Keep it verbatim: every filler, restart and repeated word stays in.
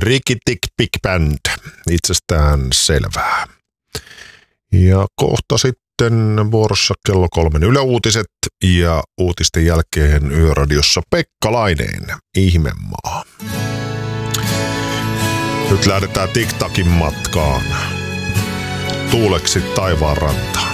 Ricky Tick Big Band, itsestään selvää. Ja kohta sitten vuorossa kello kolmen Yle Uutiset ja uutisten jälkeen Yöradiossa Pekka Laineen Ihmemaa. Nyt lähdetään TikTakin matkaan. Tuuleksi taivaan rantaan.